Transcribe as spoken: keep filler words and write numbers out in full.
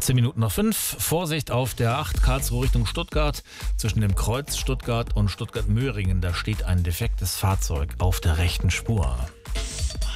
achtzehn Minuten nach fünf. Vorsicht auf der acht Karlsruhe Richtung Stuttgart. Zwischen dem Kreuz Stuttgart und Stuttgart-Möhringen, da steht ein defektes Fahrzeug auf der rechten Spur.